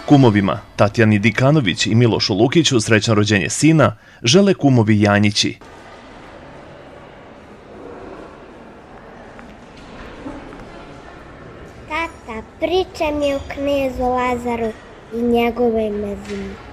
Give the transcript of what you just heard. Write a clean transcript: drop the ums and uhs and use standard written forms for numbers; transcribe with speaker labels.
Speaker 1: Kumovima Tatjani Dikanović i Milošu Lukiću srećno rođenje sina žele kumovi Janjići.
Speaker 2: Tata, priča mi o knezu Lazaru i njegovoj mezimi.